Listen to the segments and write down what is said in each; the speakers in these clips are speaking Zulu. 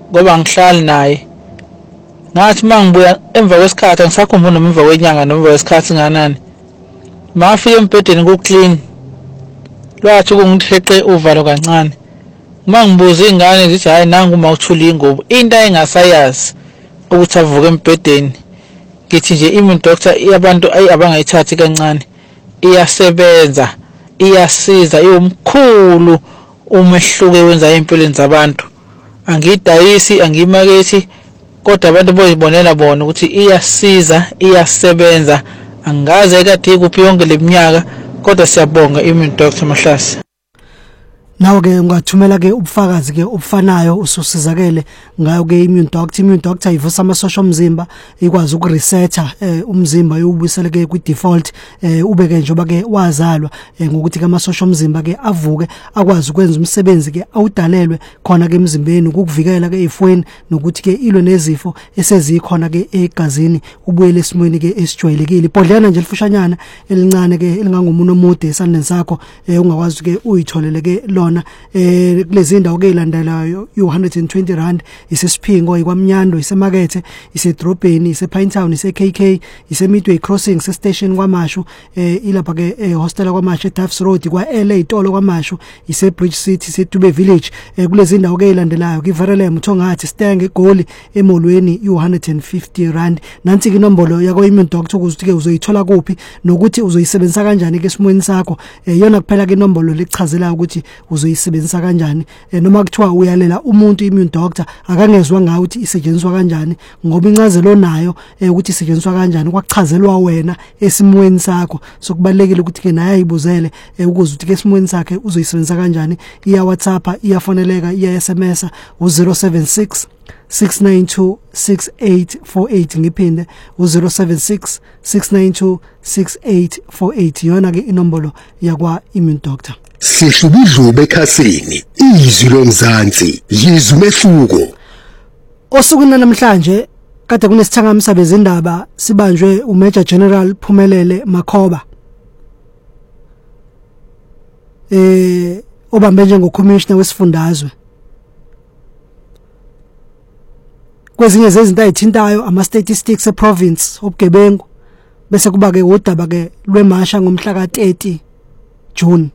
ngoba ngihlali naye ngathi mangibuya emva kwesikhathi ngisakhumbula noma emva kwenyanga noma emva kwesikhathi nganani mafika empedeni kuclean lwathi kungitheqe uvalo kancane mangibuza izingane zithi hayi nangu uma uthula ingubo into engasayazi ukuthi avuke empedeni ngithi nje immune doctor yabantu abangayithathi kancane iyasebenza iyasiza iwumkhulu umehluko wenza empilweni zabantu angidayisi angimakethi kodwa abantu boyibonela bona ukuthi iyasiza iyasebenza angaze kade kuphi yonke leminyaka kodwa siyabonga immune doctor Mahlasi. Nawo ke ungathumela ke ubufakazi ke obufanayo ususizakele ngayo ke immune doctor ivusa amasosha omzimba ikwazi ukuresetha umzimba uyubuyisela ke kwi default ubeke njengoba ke wazalwa ngokuthi ke amasosha omzimba ke avuke akwazi ukwenza umsebenzi ke awudalelwe khona ke emzimbeni ukuvikela ke ifweni nokuthi ke ilwe nezifo esezikhona ke egazini ubuyele esimweni ke esijwayelekile ibhodlana nje lifushanyana elincane ke elingangomuno omude esandleni sakho ungakwazi ke uyitholele ke kulezi ndawo ke ilandelayo u120 isesiphingo ikwamnyando isemakethe isedrobheni isePinetown iseKK iseMidway Crossing sestation kwaMashu ilapha ke hostel kwaMashu eDuffs Road kwaLA itolo kwaMashu iseBridge City iseDube Village kulezi ndawo ke ilandelayo kiVerelem uThongathi Stenge eGoli emolweni u150 nansi ke inombolo yako immune doctor ukuthi ke uzoyithola kuphi nokuthi uzoyisebenzisa kanjani ke esimweni sakho yona kuphela ke inombolo lichazela ukuthi uzoyisebenzisa kanjani noma kuthiwa uyalela umuntu immune doctor akangezwe ngawo ukuthi isetshenziswa kanjani ngoba incazelo nayo ukuthi isetshenziswa kanjani kwachazelwa wena esimweni sakho sokubalekile ukuthi ke naye ayibuzele ukuze ukuthi ke esimweni sakhe uzoyisebenzisa kanjani iya WhatsApp iyafoneleka iya SMS u076 692 6848 ngiphinde u076 692 6848 yona ke inombolo yakwa immune doctor. Sihlubudlube ekhasini izwi lomzansi yizwe umehluko. Osukwini namhlanje kade kunesithangamisa bezindaba sibanjwe uMajor General Phumelele Makhoba obambe njengocommissioner wesifundazwe. Kwezinye zezinto ayithintayo ama statistics eprovince obugebengu bese kuba ke udaba ke lwemasha ngomhla ka30 June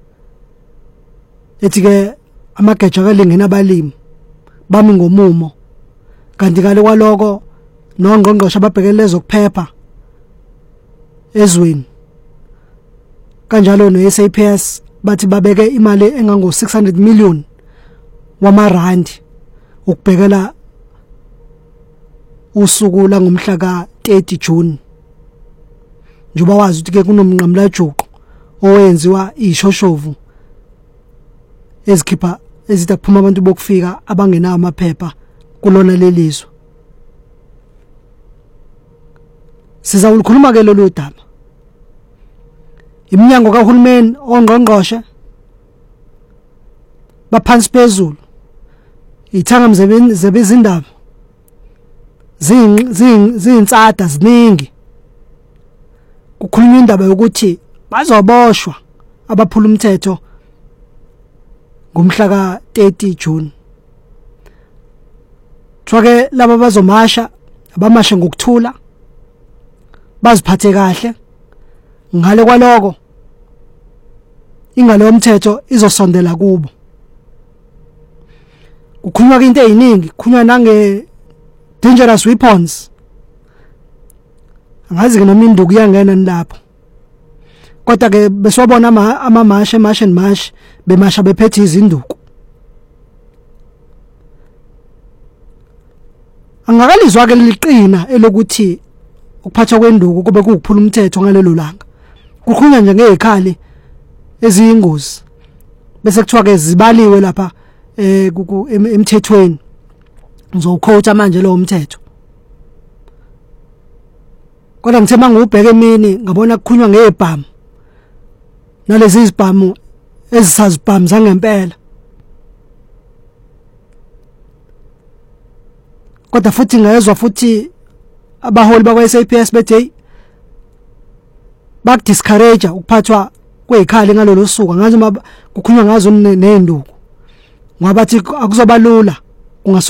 ethi ke amageja kalingena abalimi bami ngomumo kanti kale kwaloko nongqongqoshe ababhekele zokuphepha ezweni kanjalo noSAPS bathi babeke imali engango 600 million wamarandi ukubhekela usuku la ngomhla ka30 June njoba wazi ukuthi ke kunomnqamla juqu owenziwa ishoshovu ezikhipha ezitaphuma abantu bokufika abangenawo amaphepha kulona lelizwe. Siza ukukhuluma ke lolu daba. Iminyango kahulumeni ongqongqoshe baphansi phezulu ithanga zebezindaba zinsada ziningi kukhulunywa indaba yokuthi bazoboshwa abaphula umthetho ngomhla ka30 June. Twake laba bazomasha abamashe ngokuthula baziphathe kahle ngale kwaloko ingalo yomthetho izosondela kubo. Kukhulunywa ke into eziningi kukhulunywa nange dangerous weapons angazi ke noma induku yangena nilapho kodwa ke beswabona amamashe mash bemasha bephethe izinduku. Angakalizwa ke liqina elokuthi ukuphathwa kwenduku kube kukuphula umthetho ngalelo langa. Kukhulunywa nje ngezikhali eziyingozi bese kuthiwa ke zibaliwe lapha emthethweni ngizoquote manje lo umthetho. Kodwa ngithe mangubheke emini ngabona kukhulunywa ngezibhamu nalezi izibhamu ezisazibhamu zangempela. Kodwa futhi ngayezwa futhi abaholi bakwaSAPS bethi bakudiscourage ukuphathwa kwezikhali ngalolu suku ngazi uma kukhulunywa ngazo nenduku ngoba bathi akuzoba lula